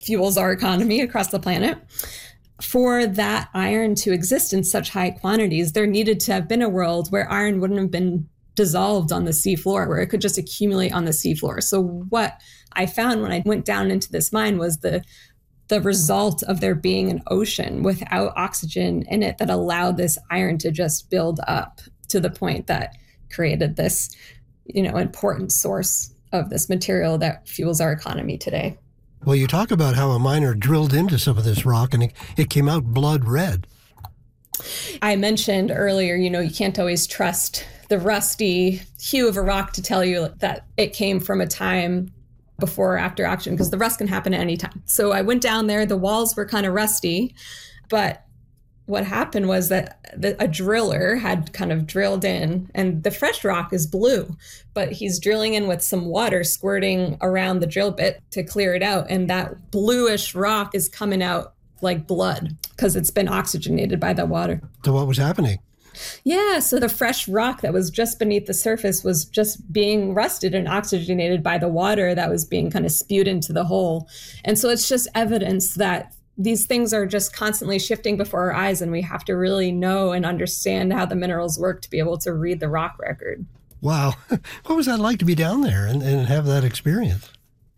fuels our economy across the planet. For that iron to exist in such high quantities, there needed to have been a world where iron wouldn't have been dissolved on the seafloor, where it could just accumulate on the seafloor. So what I found when I went down into this mine was the result of there being an ocean without oxygen in it that allowed this iron to just build up to the point that created this, important source of this material that fuels our economy today. Well, you talk about how a miner drilled into some of this rock and it came out blood red. I mentioned earlier, you can't always trust the rusty hue of a rock to tell you that it came from a time before or after oxygen, because the rust can happen at any time. So I went down there, the walls were kind of rusty, but what happened was that a driller had kind of drilled in, and the fresh rock is blue, but he's drilling in with some water squirting around the drill bit to clear it out. And that bluish rock is coming out like blood because it's been oxygenated by the water. So what was happening? Yeah, so the fresh rock that was just beneath the surface was just being rusted and oxygenated by the water that was being kind of spewed into the hole. And so it's just evidence that these things are just constantly shifting before our eyes, and we have to really know and understand how the minerals work to be able to read the rock record. Wow. What was that like to be down there and have that experience?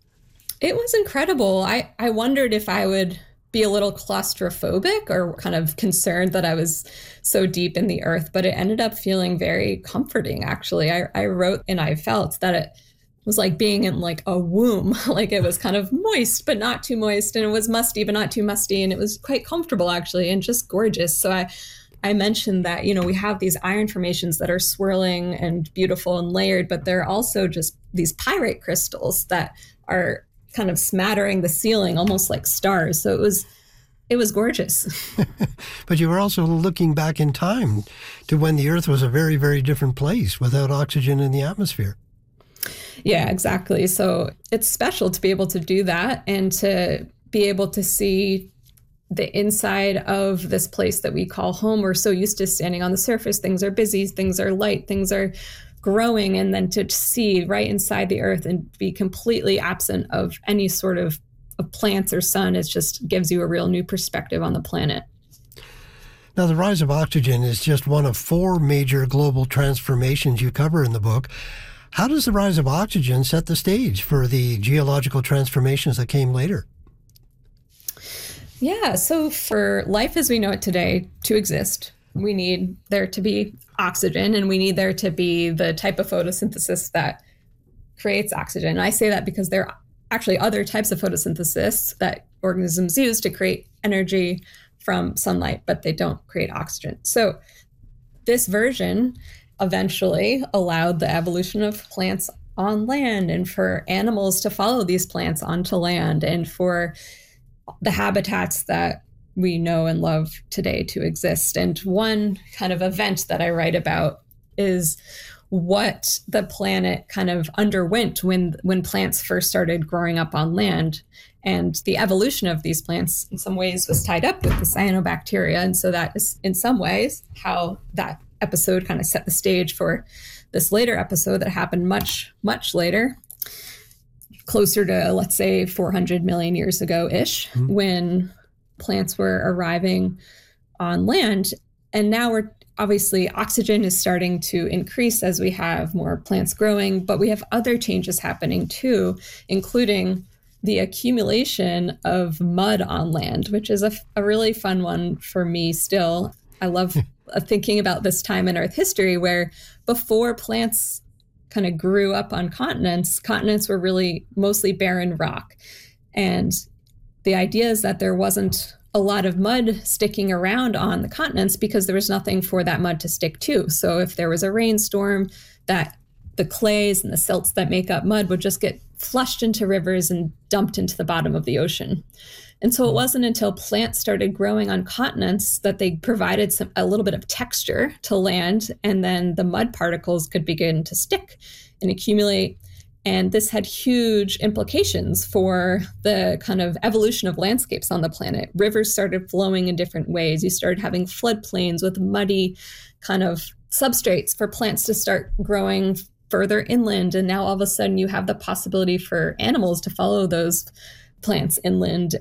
It was incredible. I wondered if I would be a little claustrophobic or kind of concerned that I was so deep in the earth, but it ended up feeling very comforting, actually. I wrote and I felt that it was like being in like a womb, like it was kind of moist, but not too moist, and it was musty, but not too musty, and it was quite comfortable, actually, and just gorgeous. So I mentioned that, we have these iron formations that are swirling and beautiful and layered, but they're also just these pyrite crystals that are kind of smattering the ceiling, almost like stars. So it was gorgeous. But you were also looking back in time to when the Earth was a very, very different place without oxygen in the atmosphere. Yeah, exactly. So it's special to be able to do that and to be able to see the inside of this place that we call home. We're so used to standing on the surface. Things are busy, things are light, things are growing, and then to see right inside the earth and be completely absent of any sort of plants or sun, it just gives you a real new perspective on the planet. Now, the rise of oxygen is just one of 4 major global transformations you cover in the book. How does the rise of oxygen set the stage for the geological transformations that came later? Yeah, so for life as we know it today to exist, we need there to be oxygen, and we need there to be the type of photosynthesis that creates oxygen. I say that because there are actually other types of photosynthesis that organisms use to create energy from sunlight, but they don't create oxygen. So this version eventually allowed the evolution of plants on land, and for animals to follow these plants onto land, and for the habitats that we know and love today to exist. And one kind of event that I write about is what the planet kind of underwent when plants first started growing up on land. And the evolution of these plants in some ways was tied up with the cyanobacteria. And so that is in some ways how that episode kind of set the stage for this later episode that happened much, much later, closer to, let's say, 400 million years ago-ish, when plants were arriving on land. And now we're obviously, oxygen is starting to increase as we have more plants growing, but we have other changes happening too, including the accumulation of mud on land, which is a really fun one for me still. I love thinking about this time in Earth history where before plants kind of grew up on continents were really mostly barren rock. And the idea is that there wasn't a lot of mud sticking around on the continents because there was nothing for that mud to stick to. So if there was a rainstorm, that the clays and the silts that make up mud would just get flushed into rivers and dumped into the bottom of the ocean. And so it wasn't until plants started growing on continents that they provided a little bit of texture to land, and then the mud particles could begin to stick and accumulate. And this had huge implications for the kind of evolution of landscapes on the planet. Rivers started flowing in different ways. You started having floodplains with muddy kind of substrates for plants to start growing further inland. And now all of a sudden you have the possibility for animals to follow those plants inland.